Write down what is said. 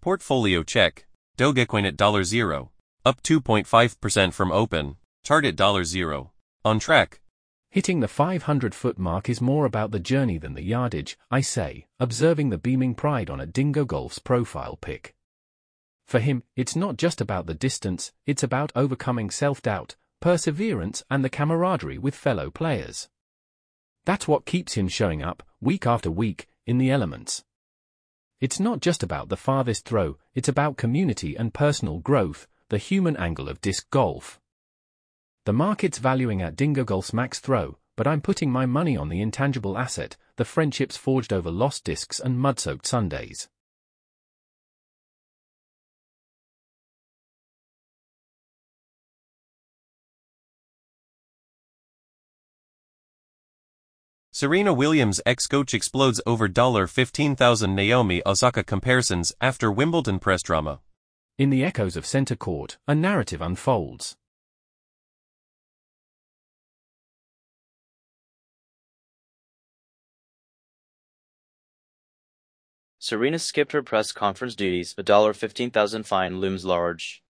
Portfolio check. Dogecoin at $0. Up 2.5% from open. Chart at $0. On track. Hitting the 500-foot mark is more about the journey than the yardage, I say, observing the beaming pride on a Dingo Golf's profile pic. For him, it's not just about the distance, it's about overcoming self-doubt, perseverance and the camaraderie with fellow players. That's what keeps him showing up, week after week, in the elements. It's not just about the farthest throw, it's about community and personal growth, the human angle of disc golf. The market's valuing at Dingo Golf's max throw, but I'm putting my money on the intangible asset, the friendships forged over lost discs and mud-soaked Sundays. Serena Williams' ex-coach explodes over $15,000 Naomi Osaka comparisons after Wimbledon press drama. In the echoes of center court, a narrative unfolds. Serena skipped her press conference duties, a $15,000 fine looms large.